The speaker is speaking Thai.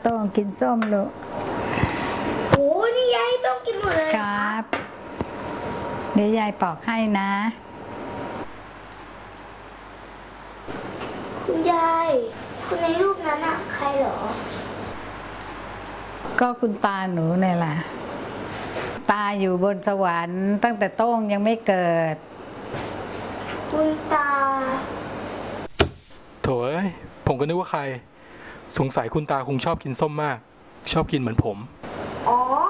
โต้งกินส้มลูกโอ้นี่ยายต้องกินหมดเลยครับเดี๋ยวยายปอกให้นะคุณยายคนในรูปนั้นอะใครเหรอก็คุณตาหนูเนี่ยแหละตาอยู่บนสวรรค์ตั้งแต่โต้งยังไม่เกิดคุณตาโถเอ้ยผมก็นึกว่าใครสงสัยคุณตาคงชอบกินส้มมากชอบกินเหมือนผมอ๋อ